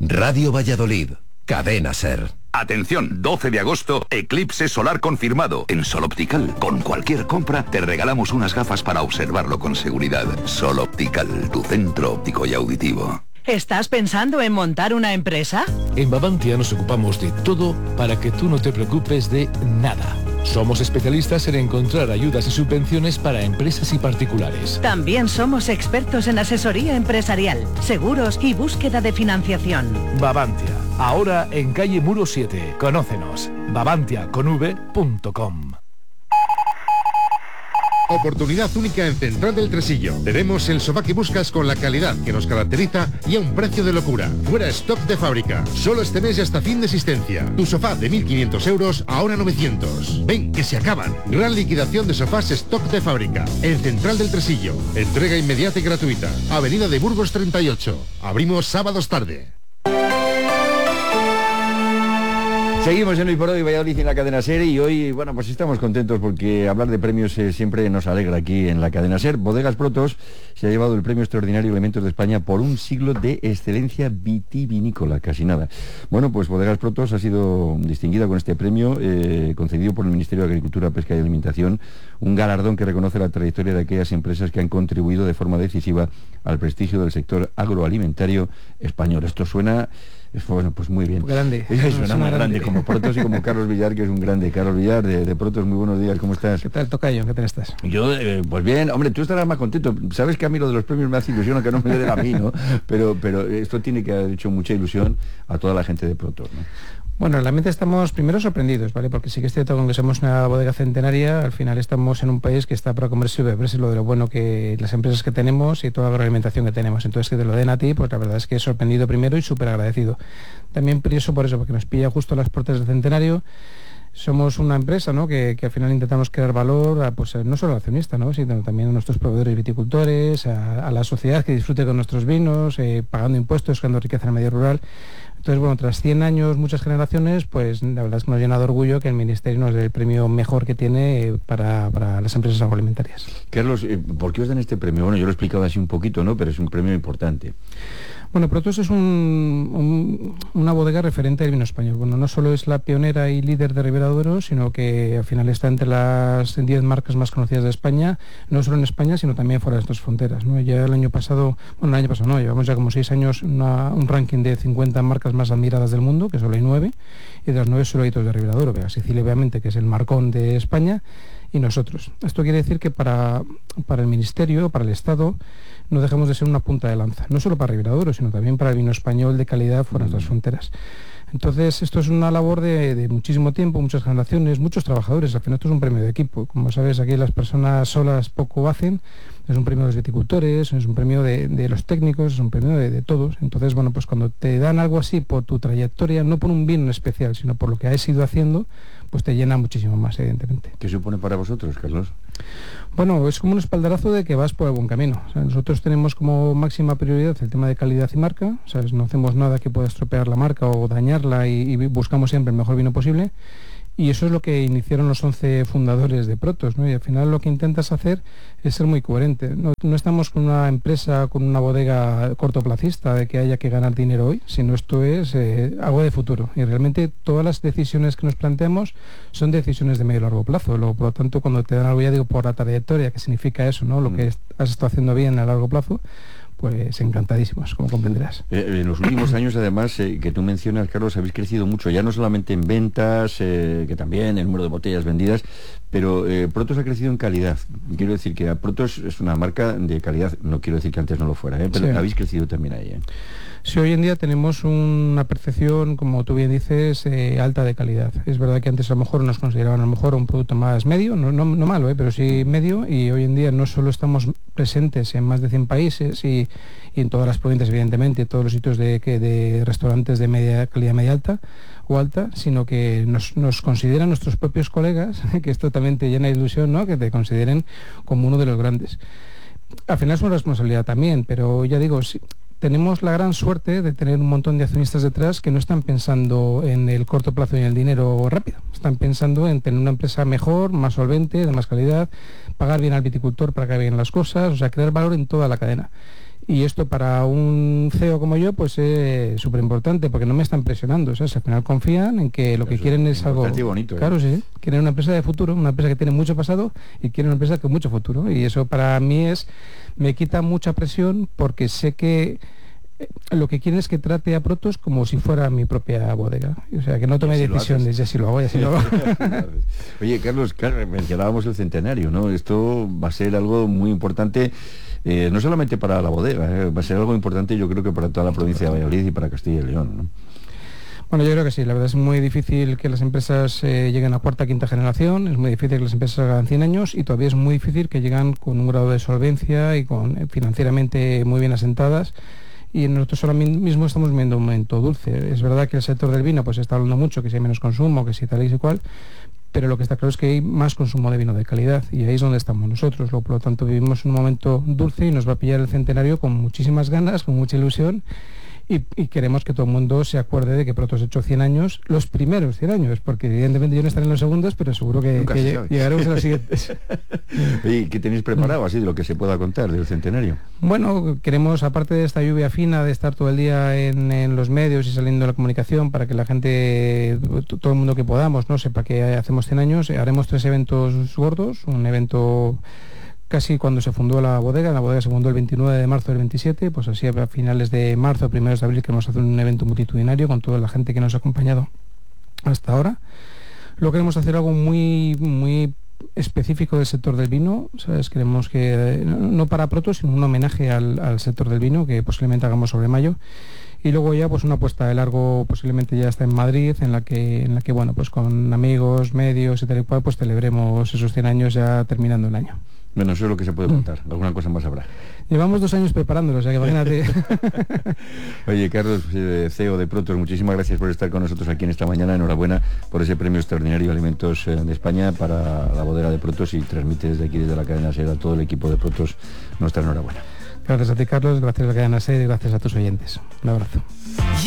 Radio Valladolid, Cadena SER. Atención, 12 de agosto, eclipse solar confirmado. En Sol Optical, con cualquier compra, te regalamos unas gafas para observarlo con seguridad. Sol Optical, tu centro óptico y auditivo. ¿Estás pensando en montar una empresa? En Bavantia nos ocupamos de todo para que tú no te preocupes de nada. Somos especialistas en encontrar ayudas y subvenciones para empresas y particulares. También somos expertos en asesoría empresarial, seguros y búsqueda de financiación. Bavantia, ahora en calle Muro 7. Conócenos. bavantiaconv.com. Oportunidad única en Central del Tresillo. Tenemos el sofá que buscas con la calidad que nos caracteriza y a un precio de locura. Fuera stock de fábrica. Solo este mes y hasta fin de existencia. Tu sofá de 1.500 euros, ahora 900. Ven, que se acaban. Gran liquidación de sofás stock de fábrica. En Central del Tresillo. Entrega inmediata y gratuita. Avenida de Burgos 38. Abrimos sábados tarde. Seguimos en Hoy por Hoy, Valladolid en la Cadena SER, y hoy, bueno, pues estamos contentos porque hablar de premios siempre nos alegra aquí en la Cadena SER. Bodegas Protos se ha llevado el premio extraordinario Elementos de España por un siglo de excelencia vitivinícola, casi nada. Bueno, pues Bodegas Protos ha sido distinguida con este premio concedido por el Ministerio de Agricultura, Pesca y Alimentación, un galardón que reconoce la trayectoria de aquellas empresas que han contribuido de forma decisiva al prestigio del sector agroalimentario español. Esto suena... Bueno, pues muy bien. Grande. Suena muy grande, como Protos y como Carlos Villar, que es un grande. Carlos Villar, de Protos, muy buenos días, ¿cómo estás? ¿Qué tal, tocayo? ¿Qué tal estás? Yo, pues bien, hombre, tú estarás más contento. Sabes que a mí lo de los premios me hace ilusión, aunque no me dé a mí, ¿no? Pero esto tiene que haber hecho mucha ilusión a toda la gente de Protos, ¿no? Bueno, realmente estamos primero sorprendidos, ¿vale? Porque sí que es cierto que aunque somos una bodega centenaria, al final estamos en un país que está para comerse y beberse lo de lo bueno que las empresas que tenemos y toda la agroalimentación que tenemos. Entonces, que te lo den a ti, pues la verdad es que he sorprendido primero y súper agradecido. También por eso, porque nos pilla justo a las puertas del centenario. Somos una empresa, ¿no?, que al final intentamos crear valor a, pues, no solo al accionista, ¿no?, sino también a nuestros proveedores viticultores, a la sociedad que disfrute con nuestros vinos, pagando impuestos, creando riqueza en el medio rural. Entonces, bueno, tras 100 años, muchas generaciones, pues la verdad es que nos llena de orgullo que el Ministerio nos dé el premio mejor que tiene para las empresas agroalimentarias. Carlos, ¿por qué os dan este premio? Bueno, yo lo he explicado así un poquito, ¿no?, pero es un premio importante. Bueno, Protos es una bodega referente del vino español. Bueno, no solo es la pionera y líder de Ribera Duero, sino que al final está entre las 10 marcas más conocidas de España, no solo en España, sino también fuera de nuestras fronteras, ¿no? Ya el año pasado no, llevamos ya como 6 años un ranking de 50 marcas más admiradas del mundo, que solo hay 9, y de las 9 solo hay 2 de Ribera Duero, que Sicilia obviamente, que es el marcón de España, y nosotros. Esto quiere decir que para el Ministerio, para el Estado, no dejamos de ser una punta de lanza, no solo para Ribera Duero, sino también para el vino español de calidad fuera de nuestras fronteras. Entonces, esto es una labor de muchísimo tiempo, muchas generaciones, muchos trabajadores. Al final esto es un premio de equipo. Como sabes, aquí las personas solas poco hacen. Es un premio de los viticultores, es un premio de los técnicos, es un premio de todos. Entonces, bueno, pues cuando te dan algo así por tu trayectoria, no por un vino en especial, sino por lo que has ido haciendo, pues te llena muchísimo más, evidentemente. ¿Qué supone para vosotros, Carlos? Bueno, es como un espaldarazo de que vas por el buen camino. O sea, nosotros tenemos como máxima prioridad el tema de calidad y marca, ¿sabes? No hacemos nada que pueda estropear la marca o dañarla y buscamos siempre el mejor vino posible. Y eso es lo que iniciaron los 11 fundadores de Protos, ¿no? Y al final lo que intentas hacer es ser muy coherente. No estamos con una empresa, con una bodega cortoplacista de que haya que ganar dinero hoy, sino esto es algo de futuro. Y realmente todas las decisiones que nos planteamos son decisiones de medio y largo plazo. Por lo tanto, cuando te dan algo, ya digo, por la trayectoria, que significa eso, ¿no? Lo que has estado haciendo bien a largo plazo, pues encantadísimos, como comprenderás. En los últimos años, además, que tú mencionas, Carlos, habéis crecido mucho, ya no solamente en ventas, que también el número de botellas vendidas, pero Protos ha crecido en calidad. Quiero decir que Protos es una marca de calidad, no quiero decir que antes no lo fuera, pero sí, habéis crecido también ahí. Sí, hoy en día tenemos una percepción, como tú bien dices, alta de calidad. Es verdad que antes a lo mejor nos consideraban a lo mejor un producto más medio, no malo, pero sí medio, y hoy en día no solo estamos presentes en más de 100 países y en todas las provincias, evidentemente, todos los sitios de restaurantes de media calidad media alta o alta, sino que nos consideran nuestros propios colegas, que esto también te llena de ilusión, ¿no?, que te consideren como uno de los grandes. Al final es una responsabilidad también, pero ya digo, sí, tenemos la gran suerte de tener un montón de accionistas detrás que no están pensando en el corto plazo y en el dinero rápido. Están pensando en tener una empresa mejor, más solvente, de más calidad, pagar bien al viticultor para que haga bien las cosas, o sea, crear valor en toda la cadena. Y esto para un CEO como yo, pues es súper importante, porque no me están presionando, ¿sabes? Al final confían en que lo que quieren es algo bonito, claro, sí, quieren una empresa de futuro, una empresa que tiene mucho pasado y quieren una empresa con mucho futuro. Y eso para mí me quita mucha presión, porque sé que lo que quieren es que trate a Protos como si fuera mi propia bodega. O sea, que no tome decisiones, y así lo hago, y así lo hago. Oye, Carlos, mencionábamos el centenario, ¿no? Esto va a ser algo muy importante, no solamente para la bodega, va a ser algo importante, yo creo que para toda la provincia de Valladolid y para Castilla y León, ¿no? Bueno, yo creo que sí, la verdad es muy difícil que las empresas lleguen a cuarta, quinta generación, es muy difícil que las empresas hagan 100 años y todavía es muy difícil que lleguen con un grado de solvencia y con financieramente muy bien asentadas. Y nosotros ahora mismo estamos viviendo un momento dulce. Es verdad que el sector del vino pues se está hablando mucho, que si hay menos consumo, que si tal y cual, pero lo que está claro es que hay más consumo de vino de calidad y ahí es donde estamos nosotros. Por lo tanto, vivimos un momento dulce y nos va a pillar el centenario con muchísimas ganas, con mucha ilusión. Y queremos que todo el mundo se acuerde de que Protos ha hecho 100 años, los primeros 100 años, porque evidentemente yo no estaré en los segundos, pero seguro que llegaremos a los siguientes. ¿Y qué tenéis preparado así de lo que se pueda contar del centenario? Bueno, queremos, aparte de esta lluvia fina, de estar todo el día en los medios y saliendo en la comunicación para que la gente, todo el mundo que podamos, no sepa que hacemos 100 años, haremos 3 eventos gordos, un evento casi cuando se fundó la bodega se fundó el 29 de marzo del 27, pues así a finales de marzo, primeros de abril, queremos hacer un evento multitudinario con toda la gente que nos ha acompañado hasta ahora. Luego queremos hacer algo muy, muy específico del sector del vino, ¿sabes? Queremos que, no para Protos, sino un homenaje al sector del vino, que posiblemente hagamos sobre mayo. Y luego ya pues una apuesta de largo, posiblemente ya está en Madrid, en la que bueno, pues con amigos, medios y tal y cual, pues celebremos esos 100 años ya terminando el año. Bueno, eso es lo que se puede contar. Alguna cosa más habrá. Llevamos 2 años preparándolo, o sea que imagínate. Oye, Carlos, CEO de Protos, muchísimas gracias por estar con nosotros aquí en esta mañana. Enhorabuena por ese premio extraordinario de alimentos de España para la bodega de Protos, y transmite desde aquí, desde la cadena SER, a todo el equipo de Protos nuestra enhorabuena. Gracias a ti, Carlos, gracias a la cadena SER y gracias a tus oyentes. Un abrazo.